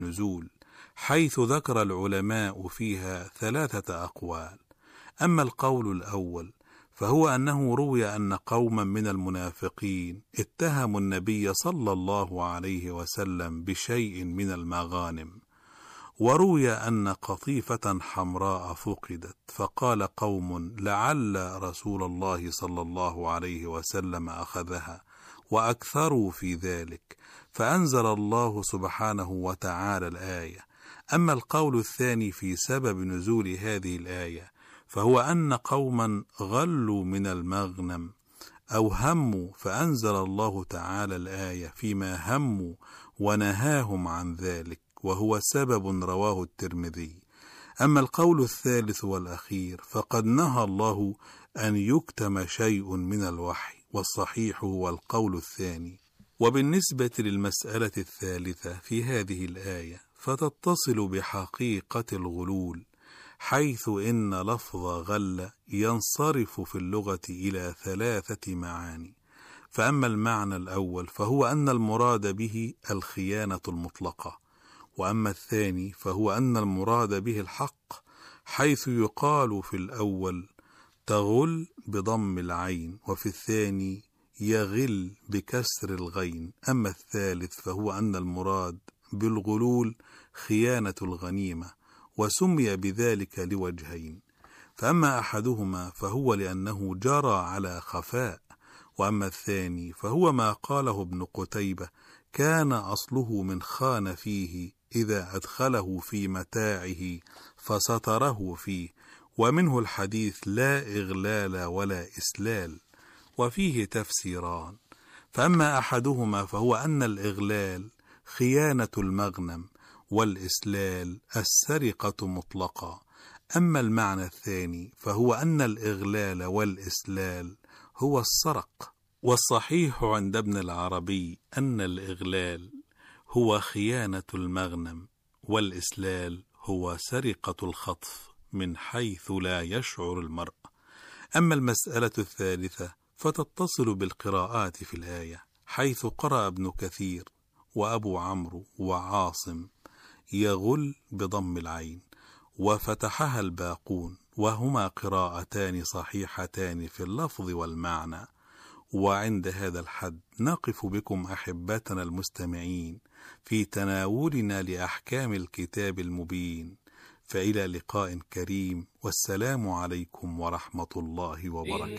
نزول، حيث ذكر العلماء فيها 3 أقوال. أما القول الأول فهو أنه روي أن قوما من المنافقين اتهموا النبي صلى الله عليه وسلم بشيء من المغانم، وروي أن قطيفة حمراء فقدت، فقال قوم لعل رسول الله صلى الله عليه وسلم أخذها، وأكثروا في ذلك، فأنزل الله سبحانه وتعالى الآية. أما القول الثاني في سبب نزول هذه الآية فهو أن قوما غلوا من المغنم أو هموا، فأنزل الله تعالى الآية فيما هموا ونهاهم عن ذلك، وهو سبب رواه الترمذي. أما القول الثالث والأخير فقد نهى الله أن يكتم شيء من الوحي، والصحيح هو القول الثاني. وبالنسبة للمسألة الثالثة في هذه الآية فتتصل بحقيقة الغلول، حيث إن لفظ غل ينصرف في اللغة إلى 3 معاني. فأما المعنى الأول فهو أن المراد به الخيانة المطلقة، وأما الثاني فهو أن المراد به الحق، حيث يقال في الأول تغل بضم العين، وفي الثاني يغل بكسر الغين. أما الثالث فهو أن المراد بالغلول خيانة الغنيمة، وسمي بذلك لوجهين. فأما أحدهما فهو لأنه جرى على خفاء، وأما الثاني فهو ما قاله ابن قتيبة كان أصله من خان فيه إذا أدخله في متاعه فستره فيه، ومنه الحديث لا إغلال ولا إسلال، وفيه تفسيران. فأما أحدهما فهو أن الإغلال خيانة المغنم، والإسلال السرقة مطلقا. أما المعنى الثاني فهو أن الإغلال والإسلال هو السرق. والصحيح عند ابن العربي أن الإغلال هو خيانة المغنم، والإسلال هو سرقة الخطف من حيث لا يشعر المرء. أما المسألة الثالثة فتتصل بالقراءات في الآية، حيث قرأ ابن كثير وأبو عمرو وعاصم يغل بضم العين، وفتحها الباقون، وهما قراءتان صحيحتان في اللفظ والمعنى. وعند هذا الحد نقف بكم أحبتنا المستمعين في تناولنا لأحكام الكتاب المبين، فإلى لقاء كريم، والسلام عليكم ورحمة الله وبركاته.